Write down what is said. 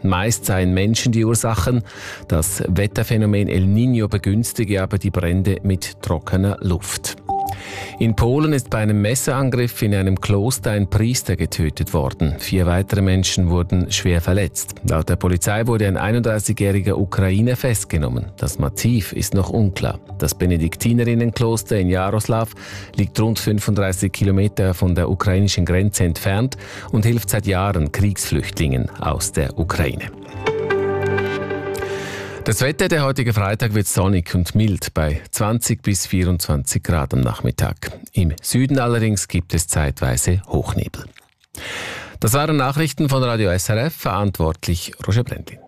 Meist seien Menschen die Ursachen. Das Wetterphänomen El Niño begünstige aber die Brände mit trockener Luft. In Polen ist bei einem Messerangriff in einem Kloster ein Priester getötet worden. 4 weitere Menschen wurden schwer verletzt. Laut der Polizei wurde ein 31-jähriger Ukrainer festgenommen. Das Motiv ist noch unklar. Das Benediktinerinnenkloster in Jaroslav liegt rund 35 Kilometer von der ukrainischen Grenze entfernt und hilft seit Jahren Kriegsflüchtlingen aus der Ukraine. Das Wetter der heutige Freitag wird sonnig und mild bei 20 bis 24 Grad am Nachmittag. Im Süden allerdings gibt es zeitweise Hochnebel. Das waren Nachrichten von Radio SRF, verantwortlich Roger Brendlin.